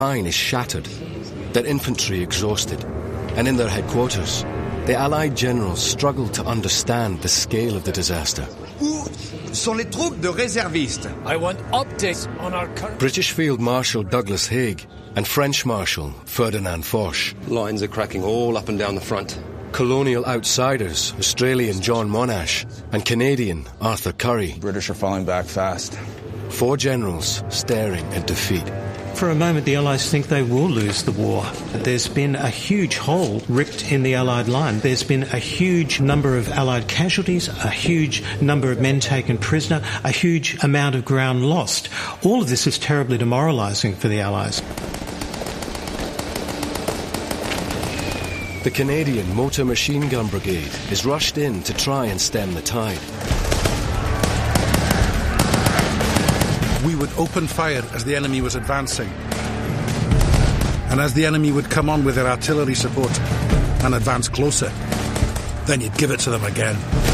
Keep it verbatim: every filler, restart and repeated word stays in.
line is shattered, their infantry exhausted, and in their headquarters, the Allied generals struggle to understand the scale of the disaster. Où sont les troupes de réservistes? I want updates on our current... British Field Marshal Douglas Haig and French Marshal Ferdinand Foch. Lines are cracking all up and down the front. Colonial outsiders, Australian John Monash and Canadian Arthur Currie. British are falling back fast. Four generals staring at defeat. For a moment, the Allies think they will lose the war. There's been a huge hole ripped in the Allied line. There's been a huge number of Allied casualties, a huge number of men taken prisoner, a huge amount of ground lost. All of this is terribly demoralising for the Allies. The Canadian Motor Machine Gun Brigade is rushed in to try and stem the tide. We would open fire as the enemy was advancing. And as the enemy would come on with their artillery support and advance closer, then you'd give it to them again.